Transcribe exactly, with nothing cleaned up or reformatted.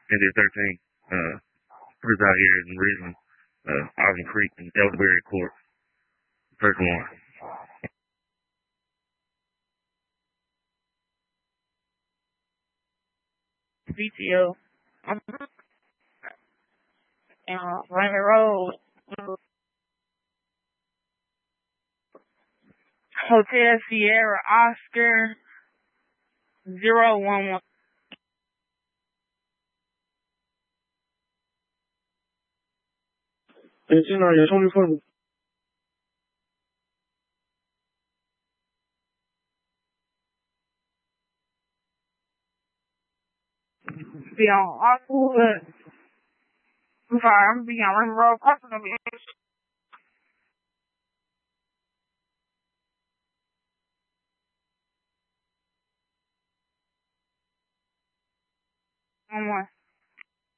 India thirteen. Uh, first out here in Richmond, uh, Ogden Creek and Elderberry Court. First one. B T O. Um, uh, Raymond Road. Hotel Sierra Oscar zero one one. 北京哪儿？延寿绿凤舞。 Be on Oscar. I'm sorry, I'm being on Raymond Road. Crossing the one one.